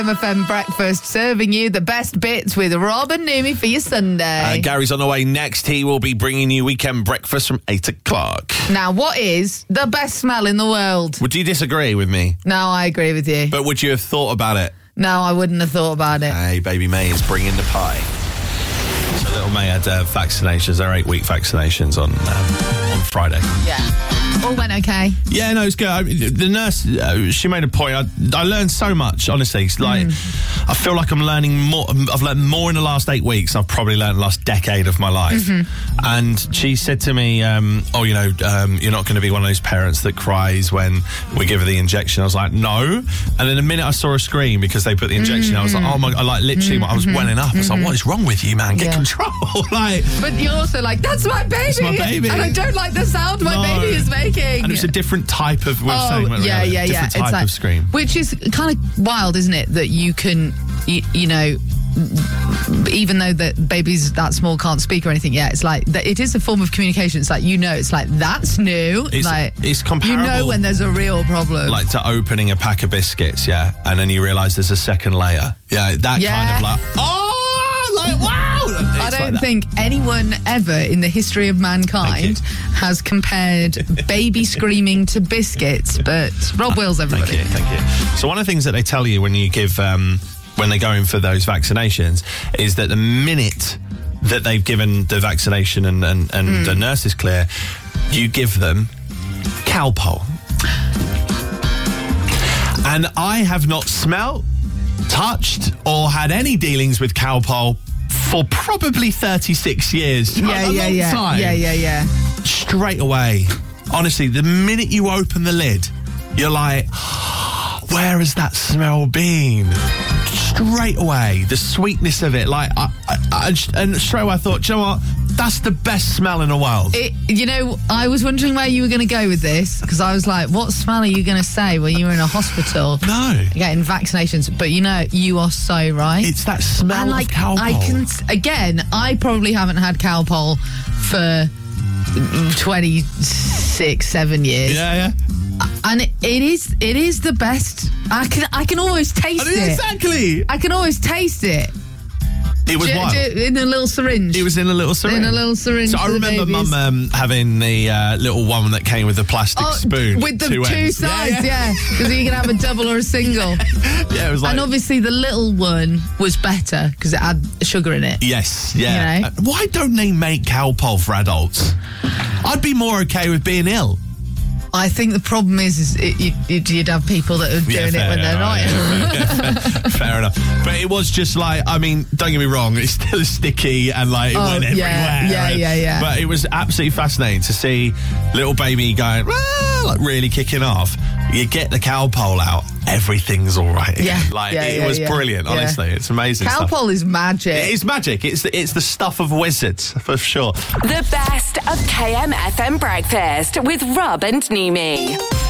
MFM Breakfast, serving you the best bits with Rob and Numi for your Sunday. Gary's on the way next. He will be bringing you Weekend Breakfast from 8 o'clock. Now, what is the best smell in the world? Would you disagree with me? No, I agree with you. But would you have thought about it? No, I wouldn't have thought about it. Hey, baby May is bringing the pie. So little May had vaccinations, their 8-week vaccinations on Friday. Yeah. All went okay. Yeah, no, it's good. The nurse, she made a point. I learned so much, honestly. It's like, I feel like I'm learning more. I've learned more in the last 8 weeks. I've probably learned the last decade of my life. And she said to me, you're not going to be one of those parents that cries when we give her the injection. I was like, no. And then the minute I saw her scream because they put the injection, I was like, oh my, I like literally, I was welling up. I was like, what is wrong with you, man? Get control. Like, but you're also like, that's my baby. That's my baby. And I don't like the sound my baby is making. And it's a different type of different it's type like, of scream. Which is kind of wild, isn't it? That you can, you know, even though the babies that small can't speak or anything yet, it's like that. It is a form of communication. It's like, you know, it's like, that's new. It's comparable. You know when there's a real problem. Like to opening a pack of biscuits, yeah, and then you realise there's a second layer. Yeah, that kind of like, wow. I don't think anyone ever in the history of mankind has compared baby screaming to biscuits, but Rob Wills, everybody. Thank you. So one of the things that they tell you when you give, when they go in for those vaccinations is that the minute that they've given the vaccination and the nurse is clear, you give them Calpol. And I have not smelt, touched, or had any dealings with Calpol for probably 36 years. Yeah. Straight away. Honestly, the minute you open the lid, you're like, where has that smell been? Straight away, the sweetness of it. Like, and straight away I thought, do you know what? That's the best smell in the world. I was wondering where you were going to go with this, because I was like, what smell are you going to say when you were in a hospital? No. Getting vaccinations. But you are so right. It's that smell of Calpol. I probably haven't had Calpol for 7 years. Yeah. And it is the best. I can always taste it. Exactly. I can always taste it. It was wild. In a little syringe. It was in a little syringe. So I remember Mum having the little one that came with the plastic spoon. With the two sides, yeah. Because you can have a double or a single. Yeah, it was like... And obviously the little one was better because it had sugar in it. Yes, yeah. You know? Why don't they make Calpol for adults? I'd be more okay with being ill. I think the problem is you'd have people that are doing it when they're not. Fair enough. But it was just like, I mean, don't get me wrong, it's still sticky and like it went everywhere. Yeah. But it was absolutely fascinating to see little baby going, like really kicking off. You get the Calpol out, everything's all right. It was brilliant, honestly. It's amazing Calpol stuff. is magic. It is magic. It's the stuff of wizards, for sure. The best of KMFM Breakfast with Rob and Numi.